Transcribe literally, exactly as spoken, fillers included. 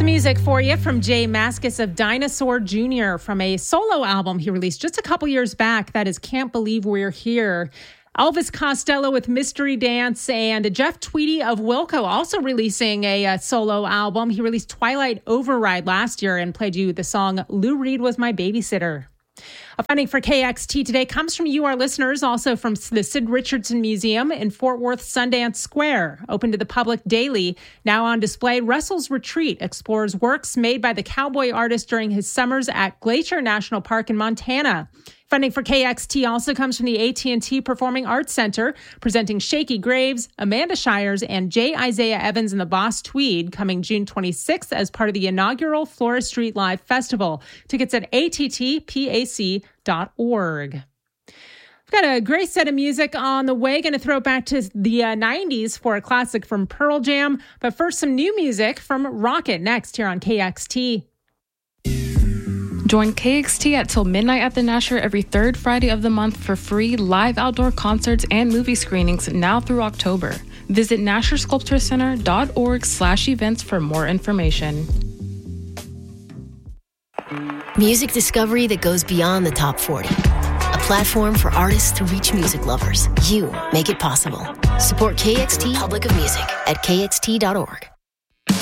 Some music for you from Jay Mascis of Dinosaur Junior from a solo album he released just a couple years back. That is Can't Believe We're Here. Elvis Costello with Mystery Dance, and Jeff Tweedy of Wilco also releasing a, a solo album. He released Twilight Override last year and played you the song Lou Reed Was My Babysitter. A funding for K X T today comes from you, our listeners, also from the Sid Richardson Museum in Fort Worth Sundance Square. Open to the public daily. Now on display, Russell's Retreat explores works made by the cowboy artist during his summers at Glacier National Park in Montana. Funding for K X T also comes from the A T and T Performing Arts Center, presenting Shaky Graves, Amanda Shires, and J. Isaiah Evans and the Boss Tweed, coming June twenty-sixth as part of the inaugural Flora Street Live Festival. Tickets at A T T P A C dot org. We've got a great set of music on the way. Going to throw it back to the uh, nineties for a classic from Pearl Jam. But first, some new music from Rocket next here on K X T. Join K X T at Till Midnight at the Nasher every third Friday of the month for free live outdoor concerts and movie screenings now through October. Visit Nasher Sculpture Center dot org slash events for more information. Music discovery that goes beyond the top forty. A platform for artists to reach music lovers. You make it possible. Support K X T Republic of Music at K X T dot org.